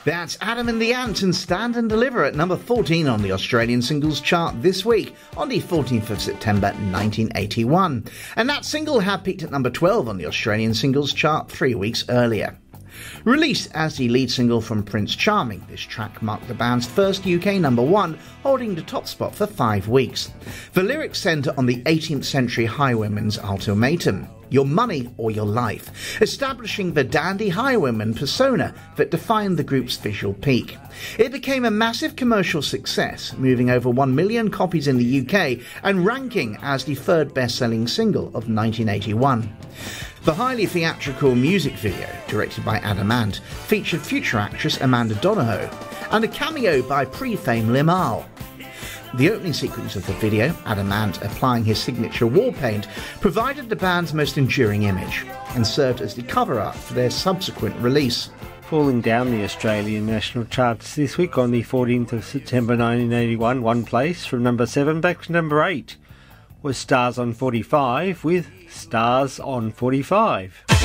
That's Adam and the Ants and Stand and Deliver at number 14 on the Australian singles chart this week, on the 14th of September 1981. And that single had peaked at number 12 on the Australian singles chart 3 weeks earlier. Released as the lead single from Prince Charming, this track marked the band's first UK number one, holding the top spot for 5 weeks. The lyrics centre on the 18th century highwayman's ultimatum: your money or your life, establishing the dandy highwayman persona that defined the group's visual peak. It became a massive commercial success, moving over 1 million copies in the UK and ranking as the third best-selling single of 1981. The highly theatrical music video, directed by Adam Ant, featured future actress Amanda Donohoe and a cameo by pre-fame Limahl. The opening sequence of the video, Adam Ant applying his signature war paint, provided the band's most enduring image and served as the cover art for their subsequent release. Falling down the Australian national charts this week on the 14th of September 1981, one place from number 7 back to number 8 was Stars on 45 with Stars on 45.